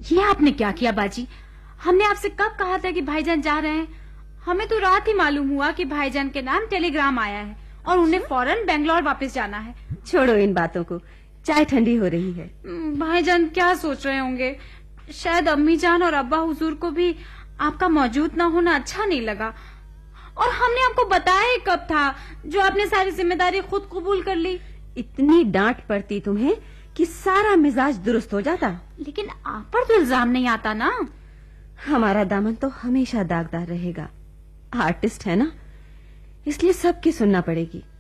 ये आपने क्या किया बाजी? हमने आपसे कब कहा था कि भाईजान जा रहे हैं? हमें तो रात ही मालूम हुआ कि भाईजान के नाम टेलीग्राम आया है और उन्हें फौरन बेंगलोर वापस जाना है। छोड़ो इन बातों को, चाय ठंडी हो रही है। भाईजान क्या सोच रहे होंगे? शायद अम्मी जान और अब्बा हुजूर को भी आपका मौजूद न होना अच्छा नहीं लगा। और हमने आपको बताया ही कब था जो आपने सारी जिम्मेदारी खुद कबूल कर ली। इतनी डांट पड़ती तुम्हें कि सारा मिजाज दुरुस्त हो जाता। लेकिन आप पर तो इल्जाम नहीं आता ना। हमारा दामन तो हमेशा दागदार रहेगा। आर्टिस्ट है ना, इसलिए सबकी सुनना पड़ेगी।